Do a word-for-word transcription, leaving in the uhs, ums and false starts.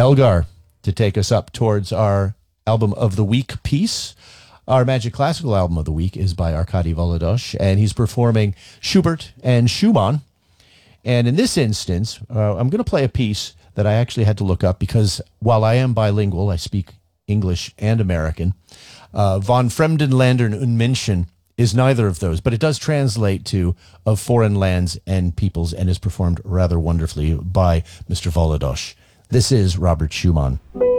Elgar to take us up towards our album of the week piece. Our Magic Classical album of the week is by Arkady Volodosh, and he's performing Schubert and Schumann. And in this instance, uh, I'm going to play a piece that I actually had to look up because while I am bilingual, I speak English and American. Uh, Von Fremdenländern und Menschen is neither of those, but it does translate to Of Foreign Lands and Peoples and is performed rather wonderfully by Mister Volodosh. This is Robert Schumann.